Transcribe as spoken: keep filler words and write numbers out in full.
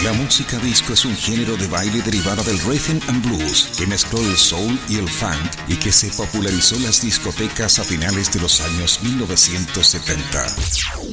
La música disco es un género de baile derivada del rhythm and blues que mezcló el soul y el funk y que se popularizó en las discotecas a finales de los años mil novecientos setenta.